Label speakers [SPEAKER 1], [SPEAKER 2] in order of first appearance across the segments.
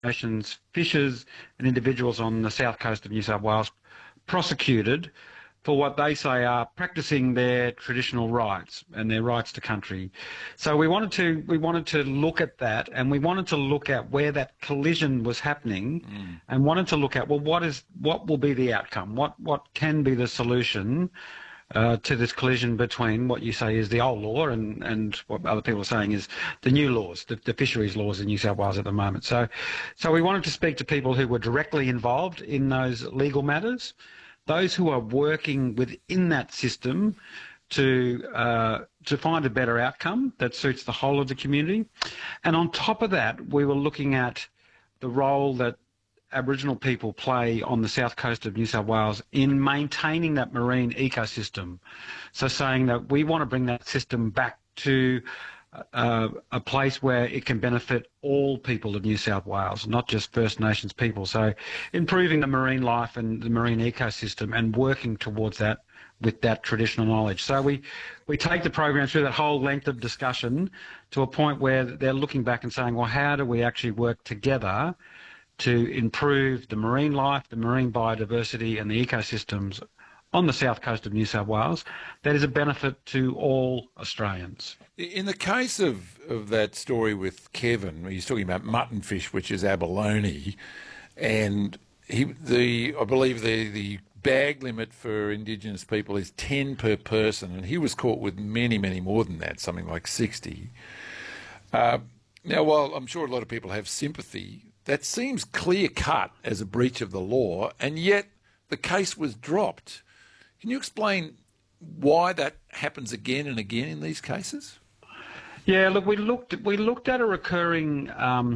[SPEAKER 1] Nations fishers and individuals on the south coast of New South Wales prosecuted for what they say are practicing their traditional rights and their rights to country. So we wanted to look at that, and we wanted to look at where that collision was happening, and wanted to look at, well, what will be the outcome? What can be the solution to this collision between what you say is the old law and what other people are saying is the new laws, the fisheries laws in New South Wales at the moment. So we wanted to speak to people who were directly involved in those legal matters, those who are working within that system to find a better outcome that suits the whole of the community. And on top of that, we were looking at the role that Aboriginal people play on the south coast of New South Wales in maintaining that marine ecosystem. So saying that we want to bring that system back to a place where it can benefit all people of New South Wales, not just First Nations people. So improving the marine life and the marine ecosystem and working towards that with that traditional knowledge. So we take the program through that whole length of discussion to a point where they're looking back and saying, well, how do we actually work together to improve the marine life, the marine biodiversity and the ecosystems on the south coast of New South Wales that is a benefit to all Australians.
[SPEAKER 2] In the case of that story with Kevin, he's talking about muttonfish, which is abalone, and I believe the bag limit for Indigenous people is 10 per person, and he was caught with many, many more than that, something like 60. Now, while I'm sure a lot of people have sympathy, that seems clear-cut as a breach of the law, and yet the case was dropped. Can you explain why that happens again and again in these cases?
[SPEAKER 1] Yeah, look, we looked at a recurring,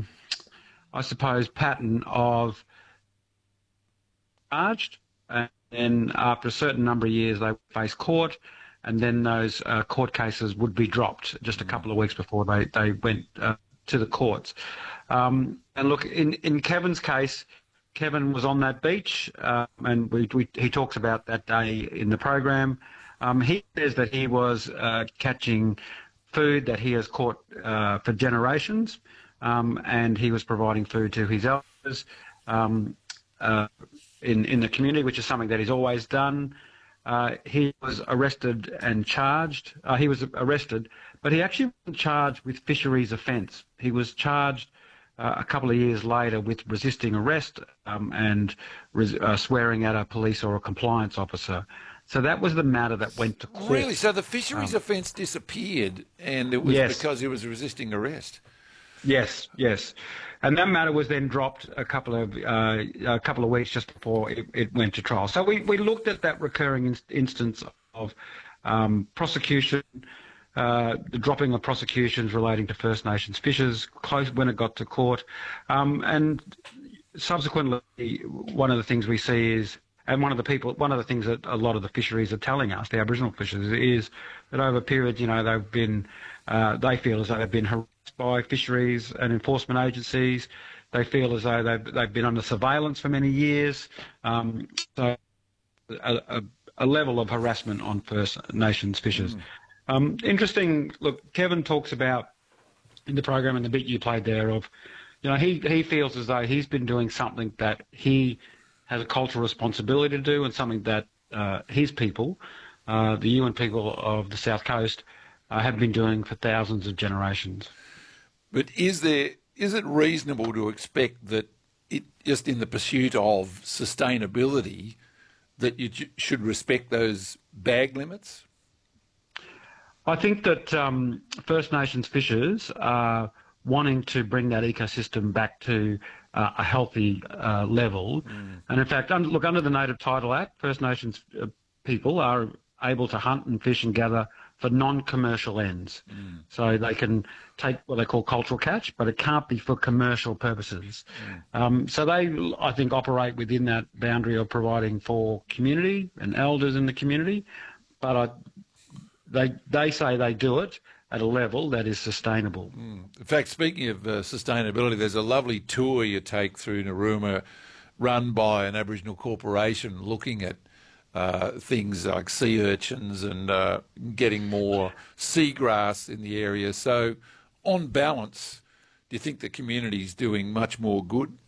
[SPEAKER 1] I suppose, pattern of charged, and then after a certain number of years they face court, and then those court cases would be dropped just a couple of weeks before they went to the courts. And look, in Kevin's case, Kevin was on that beach, and he talks about that day in the program. He says that he was catching food that he has caught for generations, and he was providing food to his elders in the community, which is something that he's always done. He was arrested and charged. He was arrested, but he actually wasn't charged with fisheries offence. He was charged a couple of years later with resisting arrest and swearing at a police or a compliance officer. So that was the matter that went to court.
[SPEAKER 2] Really? So the fisheries offence disappeared, and it was because he was resisting arrest?
[SPEAKER 1] Yes, yes. And that matter was then dropped a couple of weeks just before it went to trial. So we looked at that recurring instance of prosecution, the dropping of prosecutions relating to First Nations fishers close when it got to court. And subsequently, one of the things we see is, and one of the things that a lot of the fisheries are telling us, the Aboriginal fishers, is that over periods, they've been, they feel as though they've been harassed by fisheries and enforcement agencies. They feel as though they've been under surveillance for many years. So a level of harassment on First Nations fishers. Interesting. Look, Kevin talks about in the program and the bit you played there of, he feels as though he's been doing something that he has a cultural responsibility to do, and something that his people, the Yuin people of the South Coast, have been doing for thousands of generations.
[SPEAKER 2] But is it reasonable to expect that just in the pursuit of sustainability, that you should respect those bag limits?
[SPEAKER 1] I think that First Nations fishers are wanting to bring that ecosystem back to a healthy level. And in fact, under the Native Title Act, First Nations people are able to hunt and fish and gather for non-commercial ends. So they can take what they call cultural catch, but it can't be for commercial purposes. So they, I think, operate within that boundary of providing for community and elders in the community, but they say they do it at a level that is sustainable.
[SPEAKER 2] In fact, speaking of sustainability, there's a lovely tour you take through Narooma run by an Aboriginal corporation looking at things like sea urchins and getting more seagrass in the area. So on balance, do you think the community's doing much more good?